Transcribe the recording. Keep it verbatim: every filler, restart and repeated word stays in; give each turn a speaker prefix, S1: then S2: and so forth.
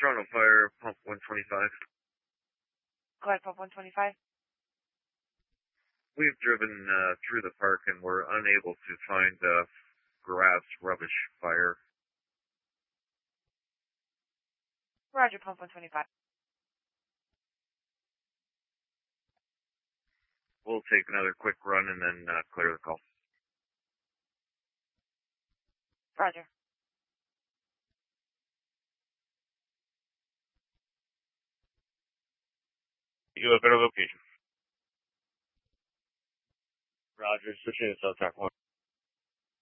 S1: Toronto Fire, pump one twenty-five.
S2: Go ahead, pump one twenty-five.
S1: We've driven uh, through the park and we're unable to find uh, grass rubbish fire.
S2: Roger, pump one twenty-five.
S1: We'll take another quick run and then uh, clear the call.
S2: Roger.
S1: You have a better location.
S3: Roger, switching to South Track one.